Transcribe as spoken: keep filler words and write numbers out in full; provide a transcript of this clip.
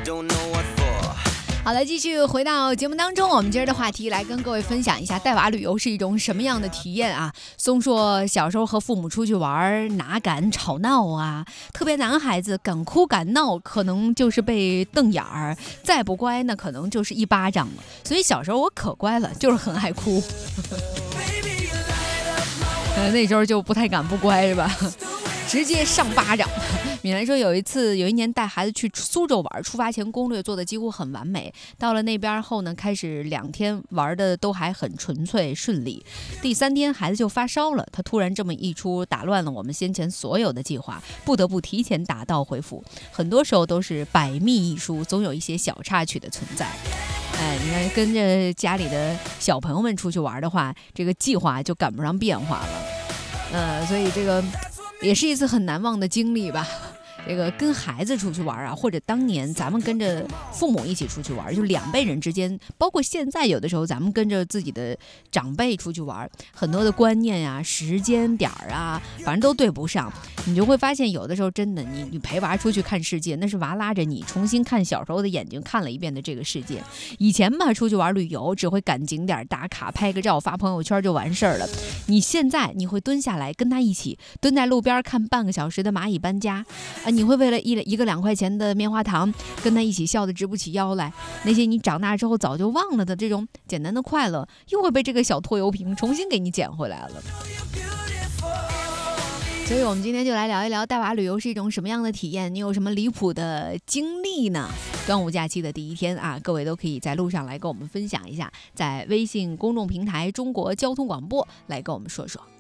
好了，继续回到节目当中，我们今儿的话题来跟各位分享一下带娃旅游是一种什么样的体验啊。松说小时候和父母出去玩，哪敢吵闹啊，特别男孩子敢哭敢闹可能就是被瞪眼儿，再不乖那可能就是一巴掌了。所以小时候我可乖了，就是很爱哭呃，那时候就不太敢不乖是吧，直接上巴掌。米兰说有一次有一年带孩子去苏州玩，出发前攻略做的几乎很完美，到了那边后呢，开始两天玩的都还很纯粹顺利，第三天孩子就发烧了，他突然这么一出，打乱了我们先前所有的计划，不得不提前打道回府。很多时候都是百密一疏，总有一些小插曲的存在。哎，你看跟着家里的小朋友们出去玩的话，这个计划就赶不上变化了。呃，所以这个也是一次很难忘的经历吧。这个跟孩子出去玩啊，或者当年咱们跟着父母一起出去玩，就两辈人之间，包括现在有的时候咱们跟着自己的长辈出去玩，很多的观念啊、时间点啊，反正都对不上。你就会发现有的时候真的你你陪娃出去看世界，那是娃拉着你重新看小时候的眼睛看了一遍的这个世界。以前吧出去玩旅游只会赶景点打卡拍个照发朋友圈就完事儿了，你现在你会蹲下来跟他一起蹲在路边看半个小时的蚂蚁搬家啊，你会为了一一个两块钱的棉花糖跟他一起笑得直不起腰来，那些你长大之后早就忘了的这种简单的快乐又会被这个小拖油瓶重新给你捡回来了。所以我们今天就来聊一聊带娃旅游是一种什么样的体验，你有什么离谱的经历呢？端午假期的第一天啊，各位都可以在路上来跟我们分享一下，在微信公众平台中国交通广播来跟我们说说。